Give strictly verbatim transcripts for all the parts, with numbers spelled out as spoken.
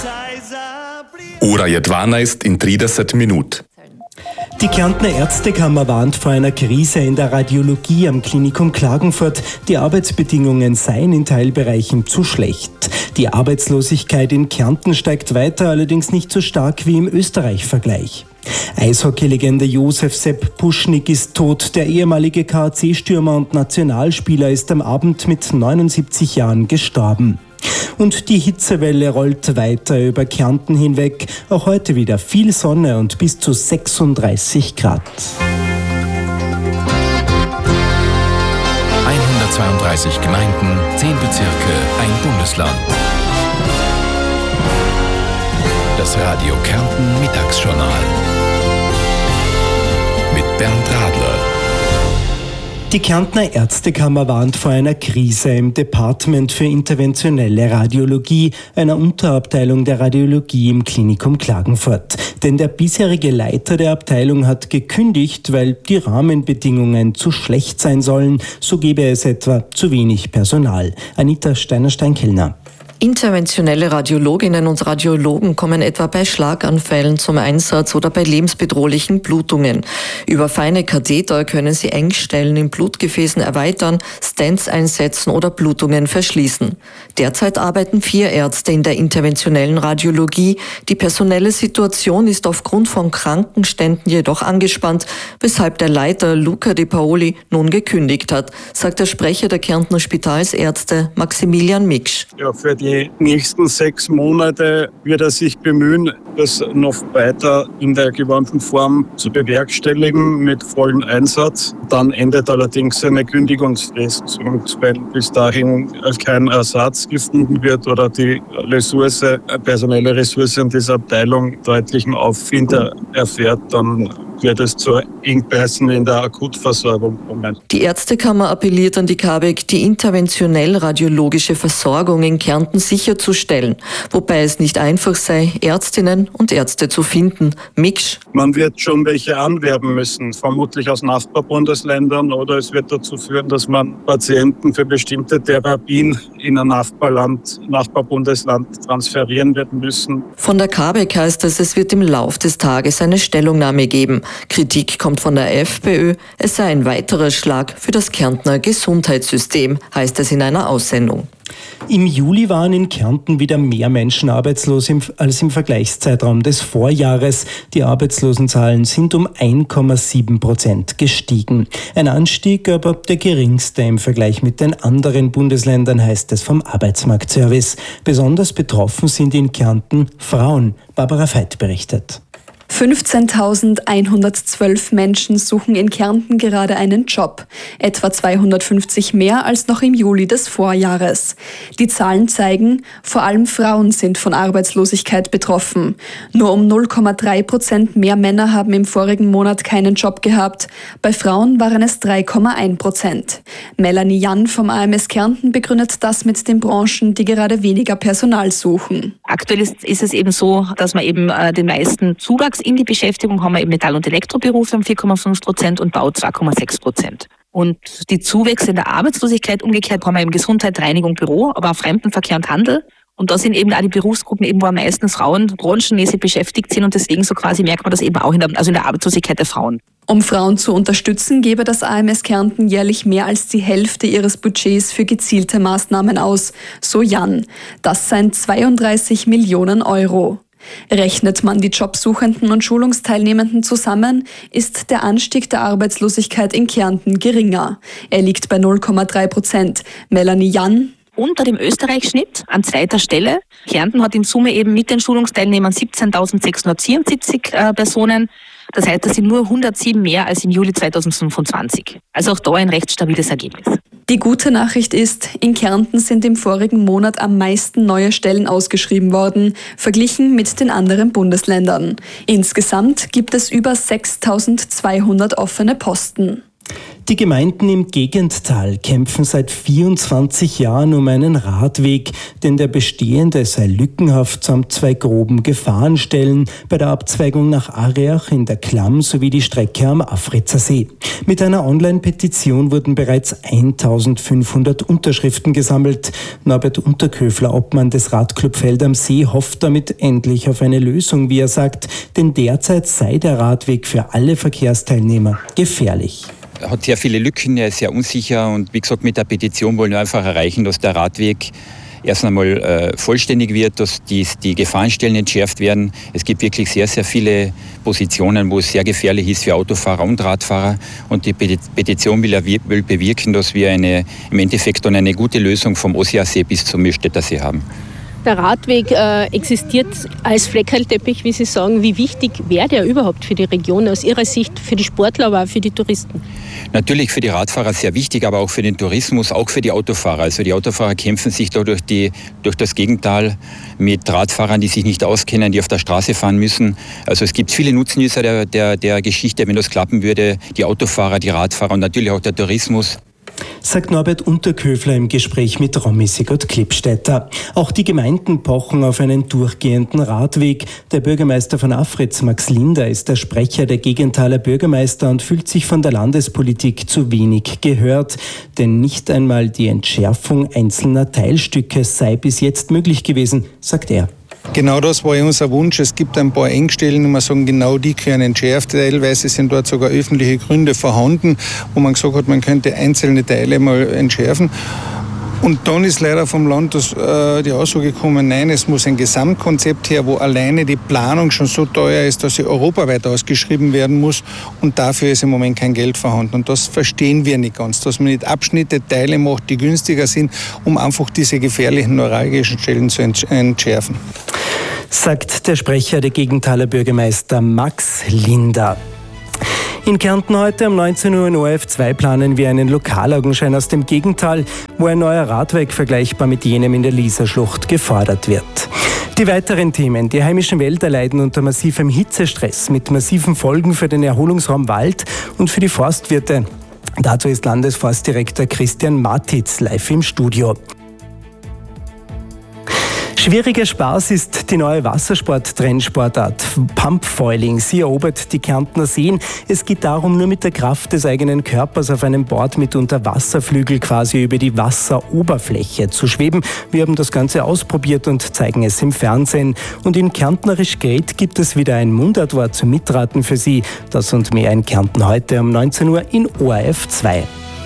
Ura Jedwana ist in trideset minut. Die Kärntner Ärztekammer warnt vor einer Krise in der Radiologie am Klinikum Klagenfurt. Die Arbeitsbedingungen seien in Teilbereichen zu schlecht. Die Arbeitslosigkeit in Kärnten steigt weiter, allerdings nicht so stark wie im Österreich-Vergleich. Eishockey-Legende Josef Sepp Puschnik ist tot. Der ehemalige K A C-Stürmer und Nationalspieler ist am Abend mit neunundsiebzig Jahren gestorben. Und die Hitzewelle rollt weiter über Kärnten hinweg. Auch heute wieder viel Sonne und bis zu sechsunddreißig Grad. hundertzweiunddreißig Gemeinden, zehn Bezirke, ein Bundesland. Das Radio Kärnten Mittagsjournal mit Bernd Radler. Die Kärntner Ärztekammer warnt vor einer Krise im Department für interventionelle Radiologie, einer Unterabteilung der Radiologie im Klinikum Klagenfurt. Denn der bisherige Leiter der Abteilung hat gekündigt, weil die Rahmenbedingungen zu schlecht sein sollen. So gebe es etwa zu wenig Personal. Anita Steiner-Steinkellner. Interventionelle Radiologinnen und Radiologen kommen etwa bei Schlaganfällen zum Einsatz oder bei lebensbedrohlichen Blutungen. Über feine Katheter können sie Engstellen in Blutgefäßen erweitern, Stents einsetzen oder Blutungen verschließen. Derzeit arbeiten vier Ärzte in der interventionellen Radiologie. Die personelle Situation ist aufgrund von Krankenständen jedoch angespannt, weshalb der Leiter Luca De Paoli nun gekündigt hat, sagt der Sprecher der Kärntner Spitalsärzte Maximilian Miksch. Ja, für die Die nächsten sechs Monate wird er sich bemühen, das noch weiter in der gewohnten Form zu bewerkstelligen mit vollem Einsatz. Dann endet allerdings seine Kündigungsfrist. Und wenn bis dahin kein Ersatz gefunden wird oder die Ressource, personelle Ressource in dieser Abteilung deutlichen Aufwind erfährt, dann wird es zu Engpässen in der Akutversorgung kommen. Die Ärztekammer appelliert an die K A B E K, die interventionell-radiologische Versorgung in Kärnten sicherzustellen, wobei es nicht einfach sei, Ärztinnen und Ärzte zu finden. Miksch. Man wird schon welche anwerben müssen, vermutlich aus Nachbarbundesländern, oder es wird dazu führen, dass man Patienten für bestimmte Therapien in ein Nachbarland, Nachbarbundesland transferieren werden müssen. Von der K A B E K heißt es, es wird im Lauf des Tages eine Stellungnahme geben. Kritik kommt von der FPÖ, es sei ein weiterer Schlag für das Kärntner Gesundheitssystem, heißt es in einer Aussendung. Im Juli waren in Kärnten wieder mehr Menschen arbeitslos als im Vergleichszeitraum des Vorjahres. Die Arbeitslosenzahlen sind um eins Komma sieben Prozent gestiegen. Ein Anstieg, aber der geringste im Vergleich mit den anderen Bundesländern, heißt es vom Arbeitsmarktservice. Besonders betroffen sind in Kärnten Frauen. Barbara Veit berichtet. fünfzehntausendeinhundertzwölf Menschen suchen in Kärnten gerade einen Job, etwa zweihundertfünfzig mehr als noch im Juli des Vorjahres. Die Zahlen zeigen, vor allem Frauen sind von Arbeitslosigkeit betroffen. Nur um null Komma drei Prozent mehr Männer haben im vorigen Monat keinen Job gehabt. Bei Frauen waren es drei Komma eins Prozent. Melanie Jan vom A M S Kärnten begründet das mit den Branchen, die gerade weniger Personal suchen. Aktuell ist, ist es eben so, dass wir eben äh, den meisten Zuwachs in die Beschäftigung haben wir im Metall- und Elektroberufe um vier Komma fünf Prozent und Bau zwei Komma sechs Prozent. Und die Zuwächse in der Arbeitslosigkeit umgekehrt haben wir im Gesundheit, Reinigung, Büro, aber auch Fremdenverkehr und Handel. Und da sind eben auch die Berufsgruppen, eben, wo am meisten Frauen branchenmäßig beschäftigt sind. Und deswegen so quasi merkt man das eben auch in der, also in der Arbeitslosigkeit der Frauen. Um Frauen zu unterstützen, gebe das A M S Kärnten jährlich mehr als die Hälfte ihres Budgets für gezielte Maßnahmen aus, so Jan. Das seien zweiunddreißig Millionen Euro. Rechnet man die Jobsuchenden und Schulungsteilnehmenden zusammen, ist der Anstieg der Arbeitslosigkeit in Kärnten geringer. Er liegt bei null Komma drei Prozent. Melanie Jan. Unter dem Österreich-Schnitt an zweiter Stelle. Kärnten hat in Summe eben mit den Schulungsteilnehmern siebzehntausendsechshundertvierundsiebzig äh, Personen. Das heißt, das sind nur hundertsieben mehr als im Juli zweitausendfünfundzwanzig. Also auch da ein recht stabiles Ergebnis. Die gute Nachricht ist, in Kärnten sind im vorigen Monat am meisten neue Stellen ausgeschrieben worden, verglichen mit den anderen Bundesländern. Insgesamt gibt es über sechstausendzweihundert offene Posten. Die Gemeinden im Gegenttal kämpfen seit vierundzwanzig Jahren um einen Radweg, denn der bestehende sei lückenhaft samt zwei groben Gefahrenstellen bei der Abzweigung nach Areach in der Klamm sowie die Strecke am Afritzer See. Mit einer Online-Petition wurden bereits eintausendfünfhundert Unterschriften gesammelt. Norbert Unterköfler, Obmann des Radclub Feld am See, hofft damit endlich auf eine Lösung, wie er sagt, denn derzeit sei der Radweg für alle Verkehrsteilnehmer gefährlich. Er hat sehr viele Lücken, er ist sehr unsicher und wie gesagt, mit der Petition wollen wir einfach erreichen, dass der Radweg erst einmal äh, vollständig wird, dass die, die Gefahrenstellen entschärft werden. Es gibt wirklich sehr, sehr viele Positionen, wo es sehr gefährlich ist für Autofahrer und Radfahrer und die Petition will, will bewirken, dass wir eine, im Endeffekt dann eine gute Lösung vom Ossiasee bis zum Mühlstädter See haben. Der Radweg äh, existiert als Fleckerlteppich, wie Sie sagen. Wie wichtig wäre der überhaupt für die Region aus Ihrer Sicht, für die Sportler, aber auch für die Touristen? Natürlich für die Radfahrer sehr wichtig, aber auch für den Tourismus, auch für die Autofahrer. Also die Autofahrer kämpfen sich da durch, die, durch das Gegental mit Radfahrern, die sich nicht auskennen, die auf der Straße fahren müssen. Also es gibt viele Nutznießer der, der, der Geschichte, wenn das klappen würde. Die Autofahrer, die Radfahrer und natürlich auch der Tourismus. Sagt Norbert Unterköfler im Gespräch mit Romy Sigurd-Klippstätter. Auch die Gemeinden pochen auf einen durchgehenden Radweg. Der Bürgermeister von Afritz, Max Linder, ist der Sprecher der Gegenthaler Bürgermeister und fühlt sich von der Landespolitik zu wenig gehört. Denn nicht einmal die Entschärfung einzelner Teilstücke sei bis jetzt möglich gewesen, sagt er. Genau das war ja unser Wunsch. Es gibt ein paar Engstellen, wo man sagen, genau die können entschärft. Teilweise sind dort sogar öffentliche Gründe vorhanden, wo man gesagt hat, man könnte einzelne Teile mal entschärfen. Und dann ist leider vom Land das, äh, die Aussage gekommen, nein, es muss ein Gesamtkonzept her, wo alleine die Planung schon so teuer ist, dass sie europaweit ausgeschrieben werden muss. Und dafür ist im Moment kein Geld vorhanden. Und das verstehen wir nicht ganz, dass man nicht Abschnitte, Teile macht, die günstiger sind, um einfach diese gefährlichen neuralgischen Stellen zu entschärfen. Sagt der Sprecher der Gegenthaler Bürgermeister Max Linder. In Kärnten heute um neunzehn Uhr in O R F zwei planen wir einen Lokalaugenschein aus dem Gegental, wo ein neuer Radweg vergleichbar mit jenem in der Lieserschlucht gefordert wird. Die weiteren Themen. Die heimischen Wälder leiden unter massivem Hitzestress mit massiven Folgen für den Erholungsraum Wald und für die Forstwirte. Dazu ist Landesforstdirektor Christian Matitz live im Studio. Schwieriger Spaß ist die neue Wassersport-Trendsportart Pumpfoiling. Sie erobert die Kärntner Seen. Es geht darum, nur mit der Kraft des eigenen Körpers auf einem Board mit Unterwasserflügel quasi über die Wasseroberfläche zu schweben. Wir haben das Ganze ausprobiert und zeigen es im Fernsehen. Und in Kärntnerisch Gret gibt es wieder ein Mundartwort zum Mitraten für Sie. Das und mehr in Kärnten heute um neunzehn Uhr in O R F zwei.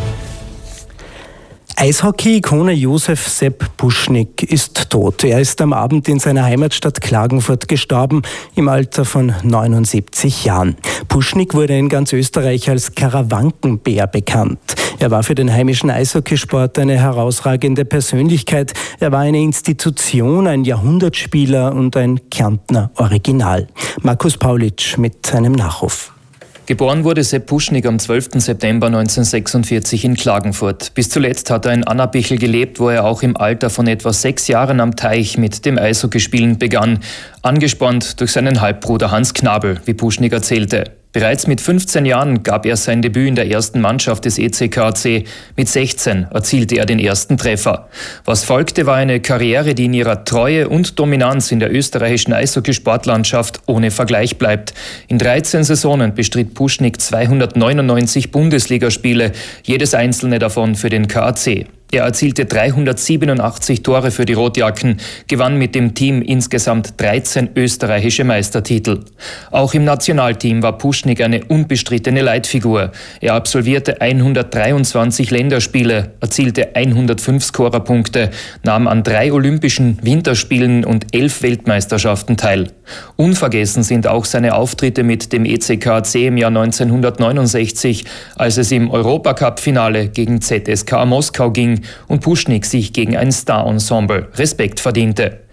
Eishockey-Ikone Josef Sepp Puschnik ist tot. Er ist am Abend in seiner Heimatstadt Klagenfurt gestorben, im Alter von neunundsiebzig Jahren. Puschnik wurde in ganz Österreich als Karawankenbär bekannt. Er war für den heimischen Eishockeysport eine herausragende Persönlichkeit. Er war eine Institution, ein Jahrhundertspieler und ein Kärntner Original. Markus Paulitsch mit einem Nachruf. Geboren wurde Sepp Puschnik am zwölften September neunzehnhundertsechsundvierzig in Klagenfurt. Bis zuletzt hat er in Annabichel gelebt, wo er auch im Alter von etwa sechs Jahren am Teich mit dem Eishockeyspielen begann, angespornt durch seinen Halbbruder Hans Knabel, wie Puschnik erzählte. Bereits mit fünfzehn Jahren gab er sein Debüt in der ersten Mannschaft des E C K A C. Mit sechzehn erzielte er den ersten Treffer. Was folgte, war eine Karriere, die in ihrer Treue und Dominanz in der österreichischen Eishockeysportlandschaft ohne Vergleich bleibt. In dreizehn Saisonen bestritt Puschnik zweihundertneunundneunzig Bundesligaspiele, jedes einzelne davon für den K A C. Er erzielte dreihundertsiebenundachtzig Tore für die Rotjacken, gewann mit dem Team insgesamt dreizehn österreichische Meistertitel. Auch im Nationalteam war Puschnik eine unbestrittene Leitfigur. Er absolvierte hundertdreiundzwanzig Länderspiele, erzielte hundertfünf Scorerpunkte, nahm an drei Olympischen Winterspielen und elf Weltmeisterschaften teil. Unvergessen sind auch seine Auftritte mit dem E C K A C im Jahr neunzehnhundertneunundsechzig, als es im Europacup-Finale gegen Z S K A Moskau ging und Puschnik sich gegen ein Star-Ensemble Respekt verdiente.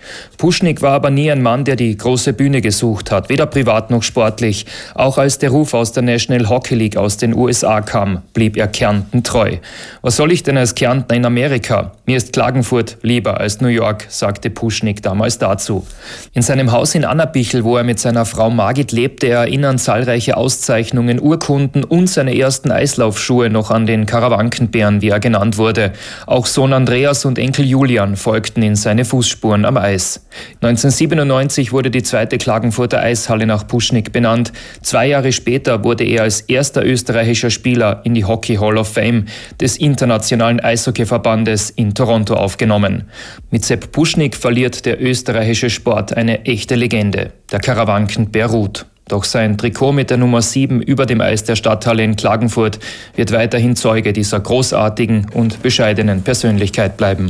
Puschnik war aber nie ein Mann, der die große Bühne gesucht hat, weder privat noch sportlich. Auch als der Ruf aus der National Hockey League aus den U S A kam, blieb er Kärnten treu. Was soll ich denn als Kärntner in Amerika? Mir ist Klagenfurt lieber als New York, sagte Puschnik damals dazu. In seinem Haus in Annabichel, wo er mit seiner Frau Margit lebte, erinnern zahlreiche Auszeichnungen, Urkunden und seine ersten Eislaufschuhe noch an den Karawankenbären, wie er genannt wurde. Auch Sohn Andreas und Enkel Julian folgten in seine Fußspuren am Eis. neunzehnhundertsiebenundneunzig wurde die zweite Klagenfurter Eishalle nach Puschnik benannt. Zwei Jahre später wurde er als erster österreichischer Spieler in die Hockey Hall of Fame des Internationalen Eishockeyverbandes in Toronto aufgenommen. Mit Sepp Puschnik verliert der österreichische Sport eine echte Legende. Der Karawankenbär ruht. Doch sein Trikot mit der Nummer sieben über dem Eis der Stadthalle in Klagenfurt wird weiterhin Zeuge dieser großartigen und bescheidenen Persönlichkeit bleiben.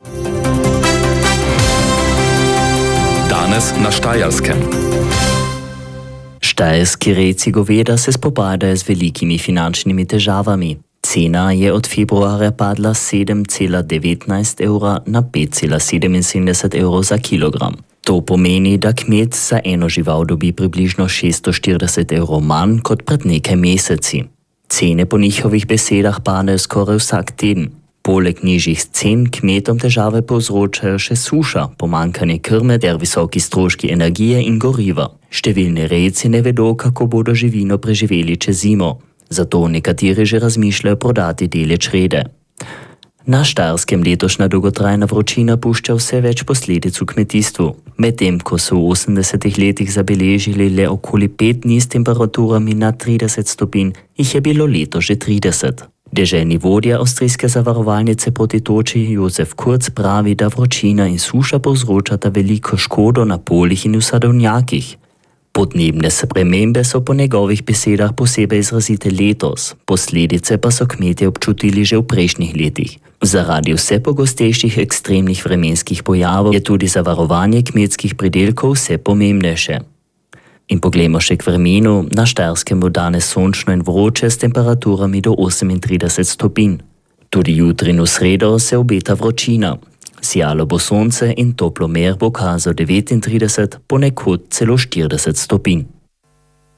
Danes na Štajerskem. Štajerski rejci goveda se spopadajo z velikimi finančnimi težavami. Cena je od februarja padla s sedem cela devetnajst evra na pet cela sedeminsedemdeset evrov za kilogram. To pomeni, da kmet za eno žival dobi približno šeststo štirideset evrov manj kot pred nekaj meseci. Cene po njihovih besedah padajo skoraj vsak teden. Poleg nižjih cen kmetom težave povzročajo še suša, pomanjkanje krme ter visoki stroški energije in goriva. Številni rejci ne vedo, kako bodo živino preživeli čez zimo, zato nekateri že razmišljajo prodati dele črede. Na Štajerskem letošnja dolgotrajna vročina pušča vse več posledic v kmetijstvu. Medtem ko so v osemdesetih letih zabeležili le okoli pet dni s temperaturami nad trideset stopinj, jih je bilo leto že trideset. Deželni vodja avstrijske zavarovalnice proti toči Jozef Kurz pravi, da vročina in suša povzročata veliko škodo na poljih in v sadovnjakih. Podnebne spremembe so po njegovih besedah posebej izrazite letos, posledice pa so kmetje občutili že v prejšnjih letih. Zaradi vse pogostejših ekstremnih vremenskih pojavov je tudi zavarovanje kmetskih pridelkov vse pomembnejše. In poglejmo še k vremenu. Na Štajerskem bo danes sončno in vroče s temperaturami do osemintrideset stopinj. Tudi jutri in v sredo se obeta vročina. Sijalo bo sonce in toplomer bo kazal devetintrideset, ponekod celo štirideset stopinj.